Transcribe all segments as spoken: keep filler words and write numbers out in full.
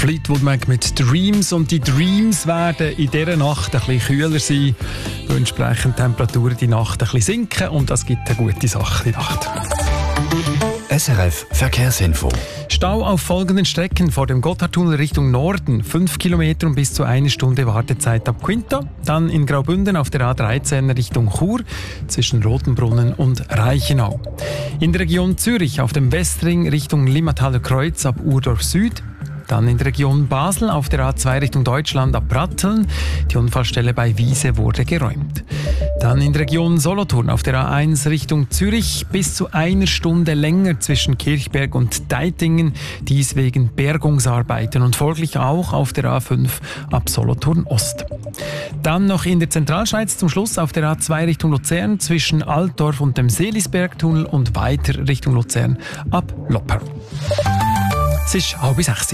Fleetwood Mac mit Dreams, und die Dreams werden in dieser Nacht ein bisschen kühler sein, weil entsprechend die Temperaturen die Nacht ein bisschen sinken, und das gibt eine gute Sache die Nacht. S R F Verkehrsinfo. Stau auf folgenden Strecken: vor dem Gotthardtunnel Richtung Norden fünf Kilometer und bis zu eine Stunde Wartezeit ab Quinta. Dann in Graubünden auf der A dreizehn Richtung Chur zwischen Rotenbrunnen und Reichenau. In der Region Zürich auf dem Westring Richtung Limmataler Kreuz ab Urdorf Süd. Dann in der Region Basel auf der A zwei Richtung Deutschland ab Pratteln. Die Unfallstelle bei Wiese wurde geräumt. Dann in der Region Solothurn auf der A eins Richtung Zürich bis zu einer Stunde länger zwischen Kirchberg und Deitingen. Dies wegen Bergungsarbeiten und folglich auch auf der A fünf ab Solothurn Ost. Dann noch in der Zentralschweiz zum Schluss auf der A zwei Richtung Luzern zwischen Altdorf und dem Seelisbergtunnel und weiter Richtung Luzern ab Lopper. Es ist halb sechs.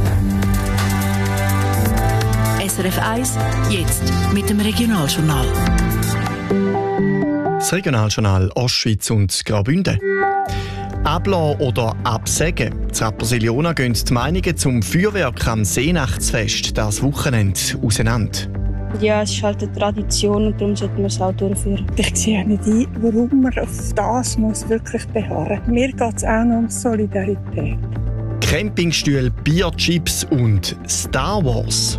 S R F eins, jetzt mit dem Regionaljournal. Das Regionaljournal Ostschweiz und Graubünden. Ablassen oder absägen. In Rapperswil-Jona gehen die Meinungen zum Feuerwerk am Seenachtsfest das Wochenende auseinander. Ja, es ist halt eine Tradition und darum sollten wir es auch durchführen. Ich sehe nicht ein, warum man auf das muss wirklich beharren muss. Mir geht es auch noch um Solidarität. Campingstühle, Bierchips und Star Wars.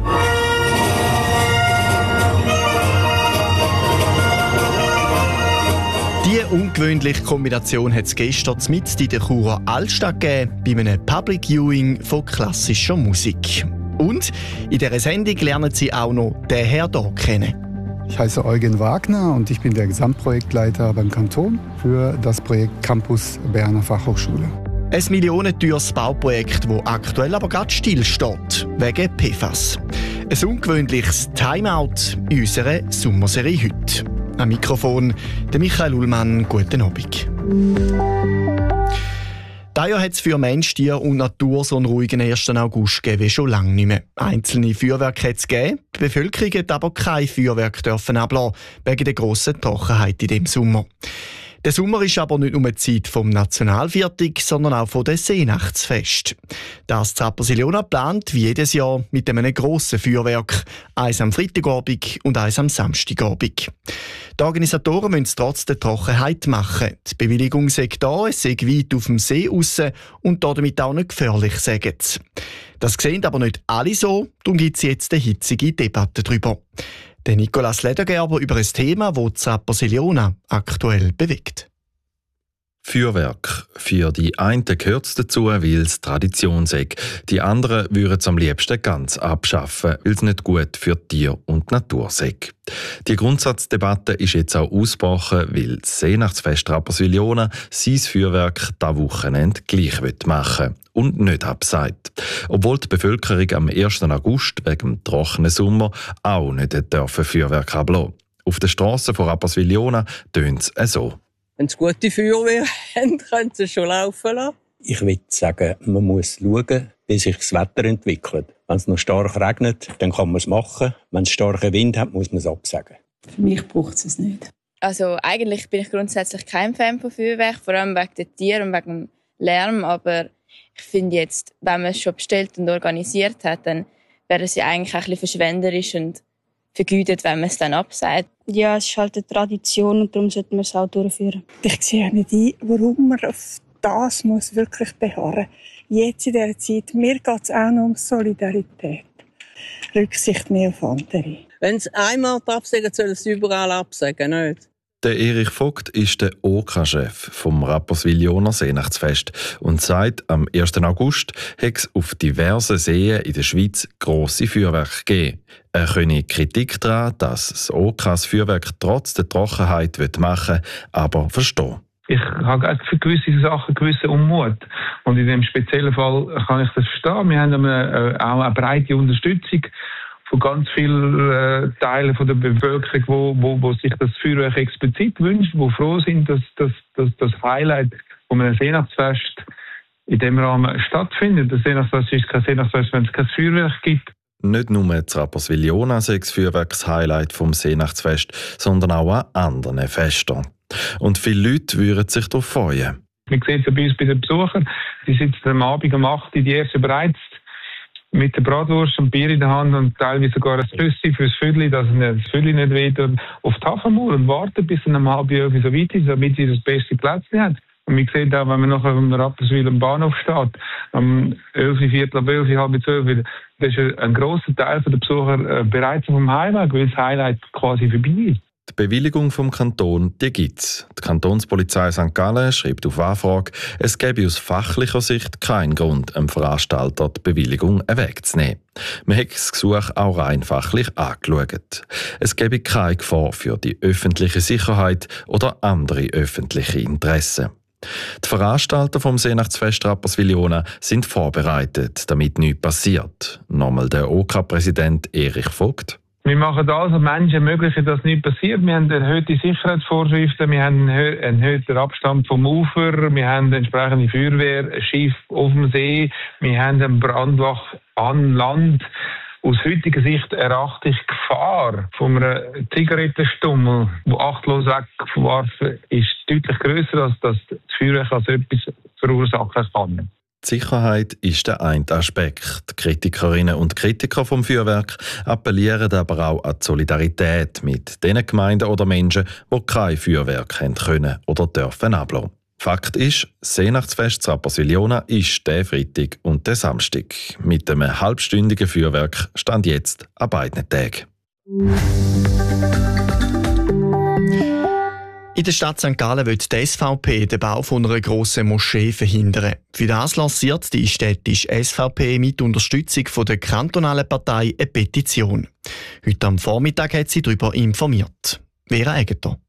Diese ungewöhnliche Kombination hat es gestern mitten in der Churer Altstadt gegeben, bei einem Public Viewing von klassischer Musik. Und in dieser Sendung lernen Sie auch noch den Herrn hier kennen. Ich heiße Eugen Wagner und ich bin der Gesamtprojektleiter beim Kanton für das Projekt Campus Berner Fachhochschule. Ein millionenteures Bauprojekt, das aktuell aber gerade stillsteht, wegen P F A S. Ein ungewöhnliches Timeout in unserer Sommerserie heute. Am Mikrofon der Michael Ullmann. Guten Abend. Dieses Jahr hat es für Mensch, Tier und Natur so einen ruhigen ersten August gegeben wie schon lange nicht mehr. Einzelne Feuerwerke hat es gegeben, die Bevölkerung hat aber kein Feuerwerk dürfen ablassen, wegen der grossen Trockenheit in diesem Sommer. Der Sommer ist aber nicht nur die Zeit vom Nationalviertag, sondern auch von den Seenachtsfest. Das Rapperswil-Jona plant wie jedes Jahr mit einem grossen Feuerwerk, eins am Freitagabend und eins am Samstagabend. Die Organisatoren müssen es trotz der Trockenheit machen. Die Bewilligung sei da, es sei weit auf dem See raus und damit auch nicht gefährlich, sagen sie. Das sehen aber nicht alle so, darum gibt es jetzt eine hitzige Debatte darüber. Der Nicolas Ledergerber über ein Thema, das die Rapperswil-Jona aktuell bewegt. Feuerwerk. Für die einen gehört es dazu, weil es Tradition sei. Die anderen würden es am liebsten ganz abschaffen, weil es nicht gut für Tier und Natur sei. Die Grundsatzdebatte ist jetzt auch ausgebrochen, weil das Seenachtsfest Rapperswil-Jona sein Feuerwerk dieses Wochenende gleich machen will und nicht absagt. Obwohl die Bevölkerung am ersten August wegen dem trockenen Sommer auch nicht dürfen Feuerwerk ablassen. Auf den Strassen von Rapperswil-Jona tönt es so. Wenn sie gute Feuerwehr haben, können sie schon laufen lassen. Ich würde sagen, man muss schauen, wie sich das Wetter entwickelt. Wenn es noch stark regnet, dann kann man es machen. Wenn es starken Wind hat, muss man es absagen. Für mich braucht es es nicht. Also eigentlich bin ich grundsätzlich kein Fan von Feuerwerk, vor allem wegen den Tieren und wegen dem Lärm. Aber ich finde jetzt, wenn man es schon bestellt und organisiert hat, dann wäre es ja eigentlich ein bisschen verschwenderisch und vergütet, wenn man es dann absagt. Ja, es ist halt eine Tradition und darum sollten wir es auch durchführen. Ich sehe nicht ein, warum man auf das muss wirklich beharren muss. Jetzt in dieser Zeit, mir geht es auch noch um Solidarität. Rücksicht mehr auf andere. Wenn es einmal absagen, soll es überall absagen, nicht? Der Erich Vogt ist der O K A-Chef vom Rapperswil-Jona Seenachtsfest und sagt, am ersten August hat es auf diversen Seen in der Schweiz grosse Feuerwerke gegeben. Er könne Kritik daran, dass das O K A das Feuerwerk trotz der Trockenheit machen will, aber verstehen. Ich habe für gewisse Sachen gewissen Unmut. Und in dem speziellen Fall kann ich das verstehen. Wir haben eine, auch eine breite Unterstützung von ganz vielen äh, Teilen von der Bevölkerung, wo, wo, wo sich das Feuerwerk explizit wünscht, die froh sind, dass, dass, dass das Highlight von einem Seenachtsfest in diesem Rahmen stattfindet. Das Seenachtsfest ist kein Seenachtsfest, wenn es kein Feuerwerk gibt. Nicht nur das Rapperswil-Jona sei das Feuerwerkshighlight vom Seenachtsfest, sondern auch an anderen Festen. Und viele Leute würden sich darauf freuen. Wir sehen es bei uns bei den Besuchern, die sitzen am Abend um acht Uhr, die ersten bereits mit der Bratwurst und Bier in der Hand und teilweise sogar ein Flüssi fürs Vödli, dass das Vödli nicht weht, auf die Hafenmauer und warten, bis es um halb elf so weit ist, damit sie das beste Plätzchen haben. Und man sieht auch, wenn man nachher am Rapperswil am Bahnhof steht, am elf, Viertel ab elf, halb zwölf, da ist ein grosser Teil der Besucher bereits auf dem Highway, weil das Highlight quasi vorbei ist. Die Bewilligung vom Kanton, die gibt's. Die Kantonspolizei Sankt Gallen schreibt auf Anfrage, es gäbe aus fachlicher Sicht keinen Grund, einem Veranstalter die Bewilligung wegzunehmen. Man hat das Gesuch auch rein fachlich angeschaut. Es gäbe keine Gefahr für die öffentliche Sicherheit oder andere öffentliche Interessen. Die Veranstalter vom Seenachtsfest Rapperswil-Jona sind vorbereitet, damit nichts passiert. Nochmal der O K-Präsident Erich Vogt. Wir machen alles, was Menschen ermöglichen, dass nichts passiert. Wir haben erhöhte Sicherheitsvorschriften, wir haben einen erhöhten Abstand vom Ufer, wir haben entsprechende Feuerwehrschiff auf dem See, wir haben eine Brandwache an Land. Aus heutiger Sicht erachte ich die Gefahr von einem Zigarettenstummel, der achtlos weggeworfen ist, deutlich grösser, als dass das Feuerwerk als etwas verursachen kann. Die Sicherheit ist der eine Aspekt. Die Kritikerinnen und Kritiker vom Feuerwerk appellieren aber auch an die Solidarität mit den Gemeinden oder Menschen, die kein Feuerwerk haben können oder dürfen ablassen. Fakt ist, das Seenachtsfest Rapperswil-Jona ist der Freitag und der Samstag. Mit einem halbstündigen Feuerwerk stand jetzt an beiden Tagen. In der Stadt Sankt Gallen will die S V P den Bau von einer grossen Moschee verhindern. Für das lanciert die städtische S V P mit Unterstützung von der kantonalen Partei eine Petition. Heute am Vormittag hat sie darüber informiert. Vera Egger.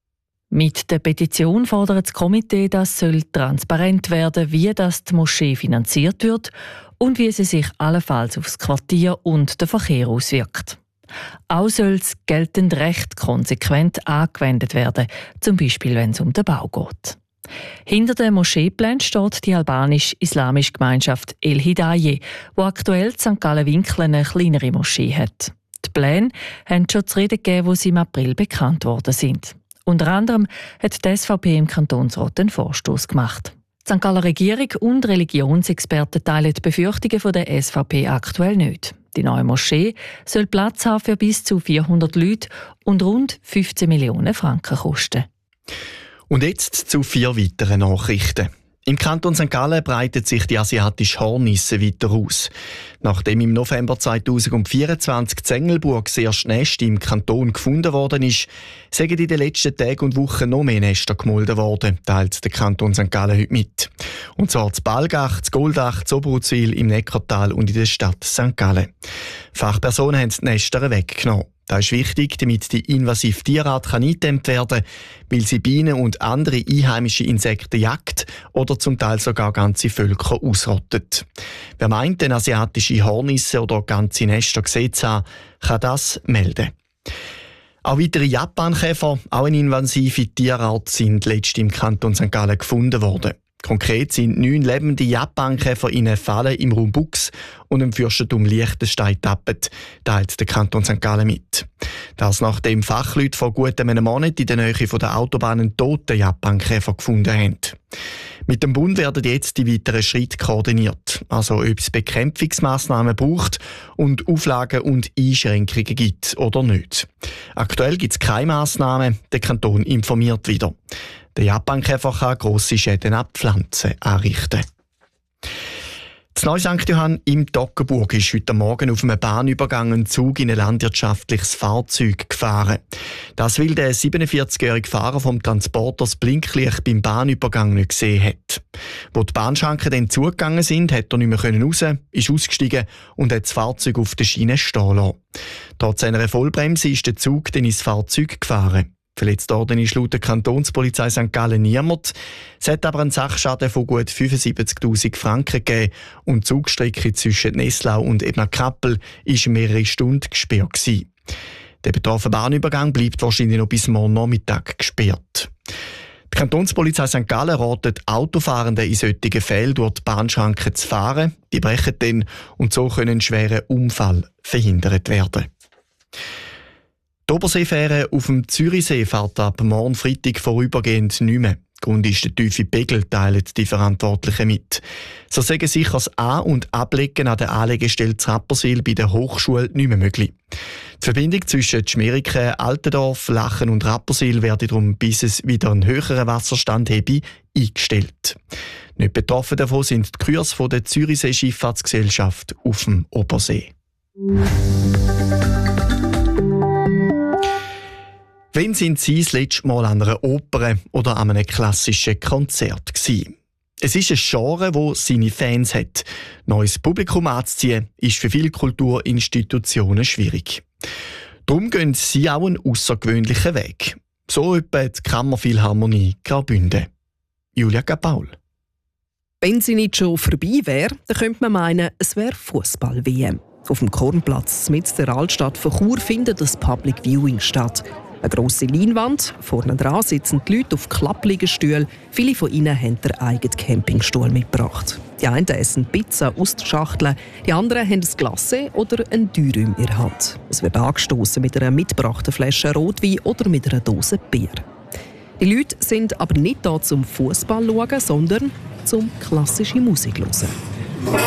Mit der Petition fordert das Komitee, dass soll transparent werden, wie das die Moschee finanziert wird und wie sie sich allenfalls auf das Quartier und den Verkehr auswirkt. Auch soll das geltende Recht konsequent angewendet werden, zum Beispiel wenn es um den Bau geht. Hinter den Moscheeplänen steht die albanisch-islamische Gemeinschaft El Hidaye, die aktuell in Sankt Gallen-Winkel eine kleinere Moschee hat. Die Pläne haben schon zu reden gegeben, wo sie im April bekannt worden sind. Unter anderem hat die S V P im Kantonsrat einen Vorstoß gemacht. Die Sankt Galler Regierung und Religionsexperten teilen die Befürchtungen der S V P aktuell nicht. Die neue Moschee soll Platz haben für bis zu vierhundert Leute und rund fünfzehn Millionen Franken kosten. Und jetzt zu vier weiteren Nachrichten. Im Kanton Sankt Gallen breitet sich die asiatische Hornisse weiter aus. Nachdem im November zweitausendvierundzwanzig in Engelburg das erste Nest im Kanton gefunden worden ist, sind in den letzten Tagen und Wochen noch mehr Nester gemolden worden, teilt der Kanton Sankt Gallen heute mit. Und zwar zu Balgach, zu Goldach, zu Oberuzwil, im Neckartal und in der Stadt Sankt Gallen. Fachpersonen haben die Nester weggenommen. Das ist wichtig, damit die invasive Tierart kann eingedämmt werden kann, weil sie Bienen und andere einheimische Insekten jagt oder zum Teil sogar ganze Völker ausrottet. Wer meint, eine asiatische Hornisse oder ganze Nester gesehen zu haben, kann das melden. Auch weitere Japankäfer, auch eine invasive Tierart, sind letztens im Kanton Sankt Gallen gefunden worden. Konkret sind neun lebende Japankäfer in einer Falle im Raum Bux und im Fürstentum Liechtenstein getappt, teilt der Kanton Sankt Gallen mit. Das nachdem Fachleute vor gut einem Monat in der Nähe der Autobahn einen toten Japankäfer gefunden haben. Mit dem Bund werden jetzt die weiteren Schritte koordiniert, also ob es Bekämpfungsmaßnahmen braucht und Auflagen und Einschränkungen gibt oder nicht. Aktuell gibt es keine Massnahmen, der Kanton informiert wieder. Der Japankäfer kann grosse Schäden an Pflanzen anrichten. Das Neue Sankt Johann im Toggenburg ist heute Morgen auf einem Bahnübergang ein Zug in ein landwirtschaftliches Fahrzeug gefahren. Das, weil der siebenundvierzigjährige Fahrer vom Transporter das Blinklicht beim Bahnübergang nicht gesehen hat. Wo die Bahnschranken dann zugegangen sind, hat er nicht mehr raus, ist ausgestiegen und hat das Fahrzeug auf der Schiene stehen lassen. Trotz einer Vollbremse ist der Zug dann ins Fahrzeug gefahren. Verletzt worden ist laut der Kantonspolizei Sankt Gallen niemand. Es hat aber einen Sachschaden von gut fünfundsiebzigtausend Franken gegeben und die Zugstrecke zwischen Nesslau und Ebner-Kappel war mehrere Stunden gesperrt gewesen. Der betroffene Bahnübergang bleibt wahrscheinlich noch bis morgen Nachmittag gesperrt. Die Kantonspolizei Sankt Gallen ratet Autofahrenden in solchen Fällen durch die Bahnschranke zu fahren. Die brechen dann und so können schwere Unfall verhindert werden. Die Oberseefähre auf dem Zürichsee fährt ab morgen Freitag vorübergehend nicht mehr. Grund ist der tiefe Pegel, teilen die Verantwortlichen mit. So sagen sich das An- und Ablegen an der Anlegestelle Rapperswil bei der Hochschule nicht mehr möglich. Die Verbindung zwischen Schmeriken, Altendorf, Lachen und Rapperswil werde darum, bis es wieder einen höheren Wasserstand habe, eingestellt. Nicht betroffen davon sind die Kurs von der Zürichsee Schifffahrtsgesellschaft auf dem Obersee. Wann sind Sie das letzte Mal an einer Oper oder an einem klassischen Konzert gewesen? Es ist ein Genre, das seine Fans hat. Neues Publikum anzuziehen, ist für viele Kulturinstitutionen schwierig. Darum gehen sie auch einen außergewöhnlichen Weg. So etwa die Kammerphilharmonie Graubünden. Julia Gabaul. Wenn sie nicht schon vorbei wäre, dann könnte man meinen, es wäre Fußball-W M. Auf dem Kornplatz mitten der Altstadt von Chur findet das Public Viewing statt. Eine grosse Leinwand, vorne dran sitzen die Leute auf Klappliegestühlen. Viele von ihnen haben den eigenen Campingstuhl mitgebracht. Die einen essen Pizza aus der Schachtel, die anderen haben ein Glacé oder ein Dürüm in der Hand. Es wird angestoßen mit einer mitgebrachten Flasche Rotwein oder mit einer Dose Bier. Die Leute sind aber nicht da zum Fußball schauen, sondern zum klassische Musik hören.